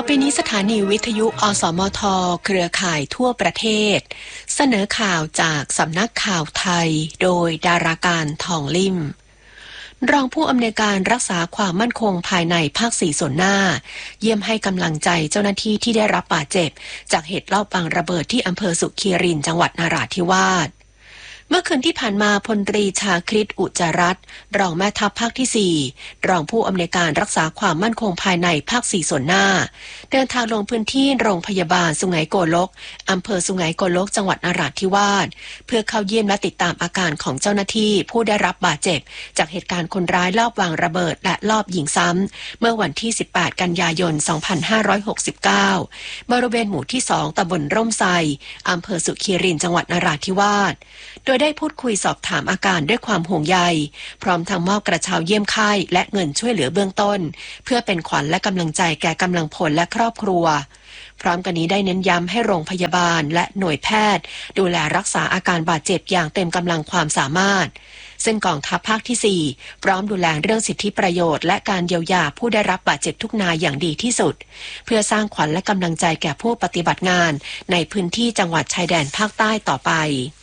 อไปนี้สถานีวิทยุอสมทเครือข่ายทั่วประเทศเสนอข่าวจากสำนักข่าวไทยโดยดาราการทองลิ่มรองผู้อำนวยการรักษาความมั่นคงภายในภาค 4 ส่วนหน้าเยี่ยมให้กำลังใจเจ้าหน้าที่ที่ได้รับบาดเจ็บจากเหตุลอบวางระเบิดที่อำเภอสุขีรินจังหวัดนราธิวาสเมื่อคืนที่ผ่านมาพลตรีชาคริตอุจจารัตน์รองแม่ทัพภาคที่ 4รองผู้อำนวยการรักษาความมั่นคงภายในภาค 4 ส่วนหน้าเดินทางลงพื้นที่โรงพยาบาลสุไหงโกลกอำเภอสุไหงโกลกจังหวัดนราธิวาสเพื่อเข้าเยี่ยมและติดตามอาการของเจ้าหน้าที่ผู้ได้รับบาดเจ็บจากเหตุการณ์คนร้ายลอบวางระเบิดและลอบยิงซ้ำเมื่อวันที่ 18 กันยายน 2569 บริเวณหมู่ที่ 2 ตำบลร่มไทรอำเภอสุขีรินจังหวัดนราธิวาสโดยได้พูดคุยสอบถามอาการด้วยความห่วงใยพร้อมทั้งมอบกระเช้าเยี่ยมไข้และเงินช่วยเหลือเบื้องต้นเพื่อเป็นขวัญและกำลังใจแก่กำลังพลและครอบครัวพร้อมกันนี้ได้เน้นย้ำให้โรงพยาบาลและหน่วยแพทย์ดูแลรักษาอาการบาดเจ็บอย่างเต็มกำลังความสามารถซึ่งกองทัพภาคที่ 4พร้อมดูแลเรื่องสิทธิประโยชน์และการเยียวยาผู้ได้รับบาดเจ็บทุกนายอย่างดีที่สุดเพื่อสร้างขวัญและกำลังใจแก่ผู้ปฏิบัติงานในพื้นที่จังหวัดชายแดนภาคใต้ต่อไป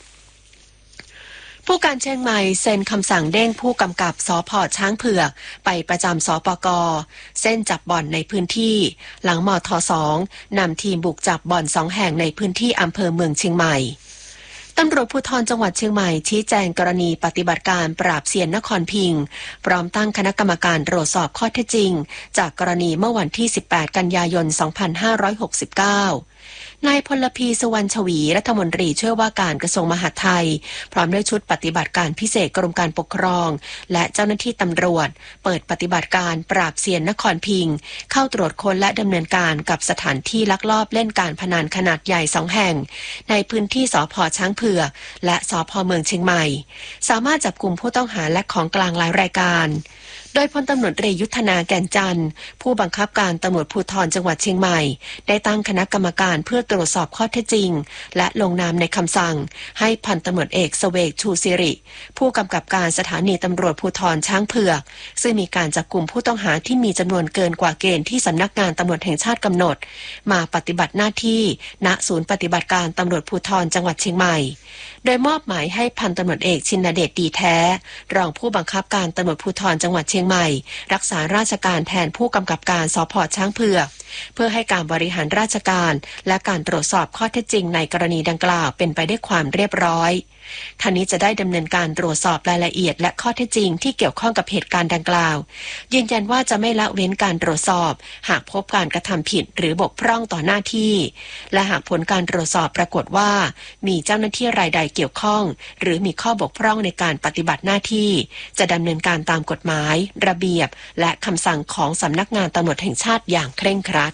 ผู้การเชียงใหม่เซ็นคำสั่งเด้งผู้กำกับสภ.ช้างเผือกไปประจำสปก.เส้นจับบ่อนในพื้นที่หลังมท2นำทีมบุกจับบ่อน2แห่งในพื้นที่อำเภอเมืองเชียงใหม่ตำรวจภูธรจังหวัดเชียงใหม่ชี้แจงกรณีปฏิบัติการปราบเซียนนครพิงค์พร้อมตั้งคณะกรรมการตรวจสอบข้อเท็จจริงจากกรณีเมื่อวันที่ 18 กันยายน 2569นายพลพีสุวรรณชวีรัฐมนตรีช่วยว่าการกระทรวงมหาดไทยพร้อมด้วยชุดปฏิบัติการพิเศษกรมการปกครองและเจ้าหน้าที่ตำรวจเปิดปฏิบัติการปราบเซียนนครพิงค์เข้าตรวจค้นและดำเนินการกับสถานที่ลักลอบเล่นการพนันขนาดใหญ่2แห่งในพื้นที่สภ.ช้างเผือกและสภ.เมืองเชียงใหม่สามารถจับกุมผู้ต้องหาและของกลางหลายรายการโดยพลตำรวจตรียุทธนาแก่นจันทร์ผู้บังคับการตำรวจภูธรจังหวัดเชียงใหม่ได้ตั้งคณะกรรมการเพื่อตรวจสอบข้อเท็จจริงและลงนามในคำสั่งให้พันตำรวจเอกเสวกชูศิริผู้กำกับการสถานีตำรวจภูธรช้างเผือกซึ่งมีการจับกุมผู้ต้องหาที่มีจำนวนเกินกว่าเกณฑ์ที่สำนักงานตำรวจแห่งชาติกำหนดมาปฏิบัติหน้าที่ณศูนย์ปฏิบัติการตำรวจภูธรจังหวัดเชียงใหม่โดยมอบหมายให้พันตำรวจเอกชินเดชดีแท้รองผู้บังคับการตำรวจภูธรจังหวัดเชียงใหม่รักษาราชการแทนผู้กำกับการสภ.ช้างเผือกเพื่อให้การบริหารราชการและการตรวจสอบข้อเท็จจริงในกรณีดังกล่าวเป็นไปด้วยความเรียบร้อยท่านี้จะได้ดำเนินการตรวจสอบรายละเอียดและข้อเท็จจริงที่เกี่ยวข้องกับเหตุการณ์ดังกล่าวยืนยันว่าจะไม่ละเว้นการตรวจสอบหากพบการกระทำผิดหรือบกพร่องต่อหน้าที่และหากผลการตรวจสอบปรากฏว่ามีเจ้าหน้าที่รายใดเกี่ยวข้องหรือมีข้อบกพร่องในการปฏิบัติหน้าที่จะดำเนินการตามกฎหมายระเบียบและคำสั่งของสำนักงานตำรวจแห่งชาติอย่างเคร่งครัด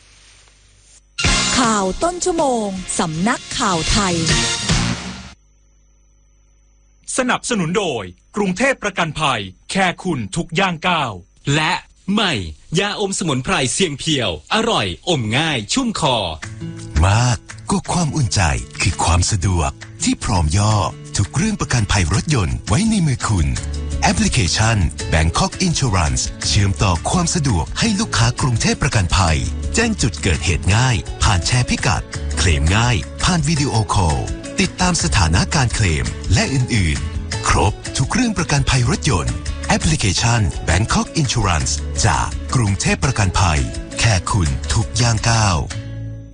ข่าวต้นชั่วโมงสำนักข่าวไทยสนับสนุนโดยกรุงเทพประกันภัยแค่คุณทุกย่างก้าวและใหม่ยาอมสมุนไพรเสียงเพียวอร่อยอมง่ายชุ่มคอมากก็ความอุ่นใจคือความสะดวกที่พร้อมย่อทุกเรื่องประกันภัยรถยนต์ไว้ในมือคุณแอปพลิเคชัน Bangkok Insurance เชื่อมต่อความสะดวกให้ลูกค้ากรุงเทพประกันภัยแจ้งจุดเกิดเหตุง่ายผ่านแชร์พิกัดเคลมง่ายผ่านวิดีโอคอลติดตามสถานะการเคลมและอื่นๆครบทุกเรื่องประกันภัยรถยนต์แอปพลิเคชัน Bangkok Insurance จากกรุงเทพประกันภัยแค่คุณทุกย่างก้าว